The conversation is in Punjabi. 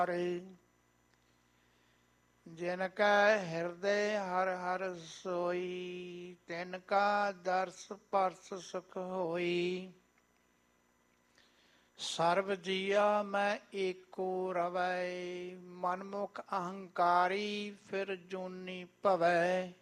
ਜਿਨ ਕੈ ਹਿਰਦੇ ਹਰਿ ਹਰਿ ਸੋਈ, ਤਿਨ ਕਾ ਦਰਸ ਪਰਸ ਸੁਖ ਹੋਈ। ਸਰਬ ਜੀਆ ਮੈਂ ਏਕੋ ਰਵੈ, ਮਨਮੁਖ ਅਹੰਕਾਰੀ ਫਿਰ ਜੂਨੀ ਭਵੈ।